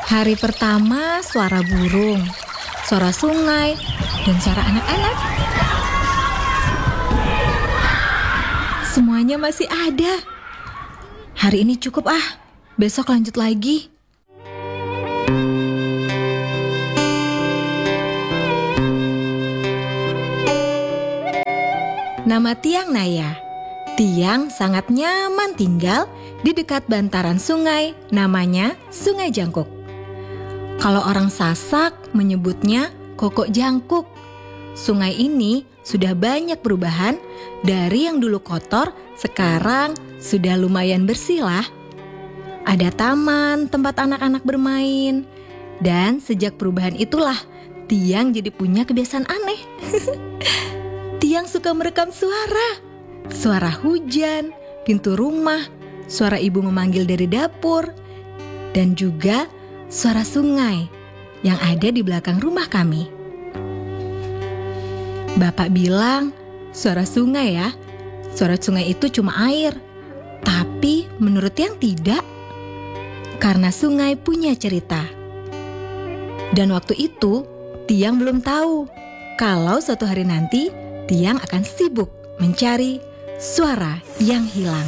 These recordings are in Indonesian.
Hari pertama suara burung, suara sungai, dan suara anak-anak. Semuanya masih ada. Hari ini cukup besok lanjut lagi. Nama Tiang Naya. Tiang sangat nyaman tinggal di dekat bantaran sungai, namanya Sungai Jangkuk. Kalau orang Sasak menyebutnya Kokok Jangkuk. Sungai ini sudah banyak perubahan, dari yang dulu kotor, sekarang sudah lumayan bersih lah. Ada taman tempat anak-anak bermain. Dan sejak perubahan itulah, Tiang jadi punya kebiasaan aneh. Tiang suka merekam suara. Suara hujan, pintu rumah, suara ibu memanggil dari dapur, dan juga suara sungai yang ada di belakang rumah kami. Bapak bilang, suara sungai ya. Suara sungai itu cuma air. Tapi menurut Tiang tidak. Karena sungai punya cerita. Dan waktu itu, Tiang belum tahu kalau suatu hari nanti Tiang akan sibuk mencari suara yang hilang.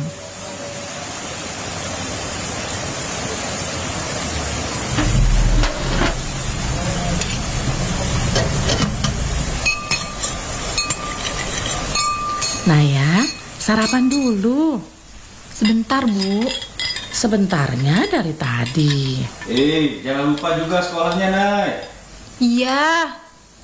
Naya, sarapan dulu. Sebentar, Bu. Sebentarnya dari tadi. Jangan lupa juga sekolahnya, Nay. Iya.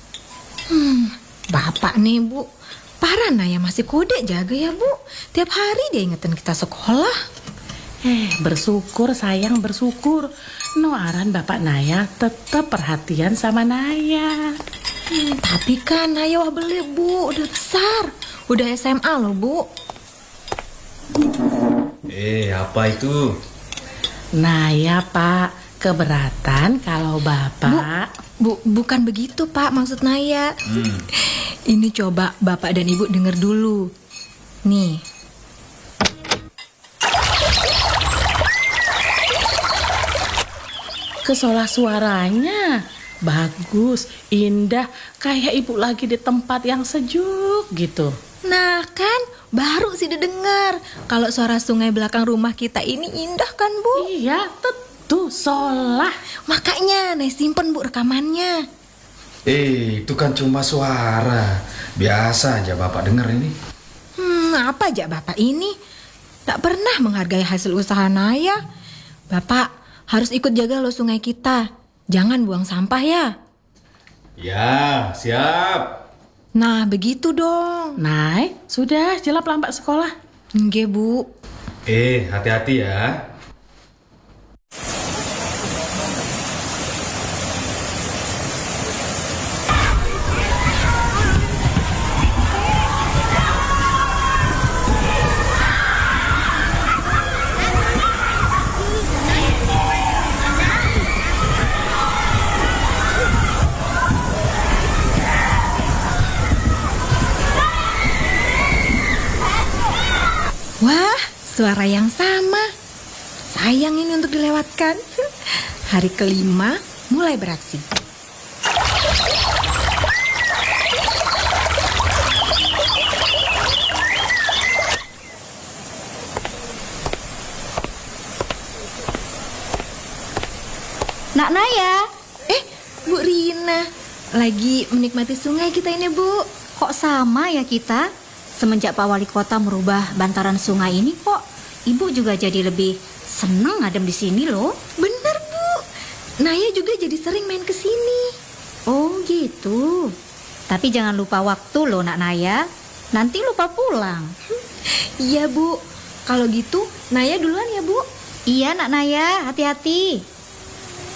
Bapak nih, Bu. Parah Naya masih kode jaga ya, Bu. Tiap hari dia ingetin kita sekolah. Bersyukur sayang, bersyukur. Noaran Bapak Naya tetap perhatian sama Naya. Tapi kan Naya wah beli, Bu. Udah besar. Udah SMA loh, Bu. Apa itu? Naya, Pak, keberatan kalau Bapak... Bukan begitu, Pak, maksud Naya. Ini coba Bapak dan Ibu denger dulu. Nih. Kesolah suaranya bagus, indah, kayak Ibu lagi di tempat yang sejuk gitu. Nah kan, baru sih didengar. Kalau suara sungai belakang rumah kita ini indah kan, Bu? Iya, tentu solah. Makanya Naya simpen, Bu, rekamannya. Itu kan cuma suara. Biasa aja Bapak denger ini. Apa aja Bapak ini? Tak pernah menghargai hasil usaha Naya. Bapak harus ikut jaga loh sungai kita. Jangan buang sampah ya. Ya, siap. Nah, begitu dong. Nay, sudah jelap lambat sekolah. Nggih, Bu. Hati-hati ya. Wah, suara yang sama. Sayang ini untuk dilewatkan. Hari kelima mulai beraksi. Nak Naya. Bu Rina. Lagi menikmati sungai kita ini, Bu. Kok sama ya kita? Semenjak Pak Wali Kota merubah bantaran sungai ini kok Ibu juga jadi lebih senang adem di sini loh. Bener, Bu. Naya juga jadi sering main ke sini. Oh gitu. Tapi jangan lupa waktu loh Nak Naya. Nanti lupa pulang. Iya, Bu. Kalau gitu Naya duluan ya, Bu. Iya Nak Naya, hati-hati.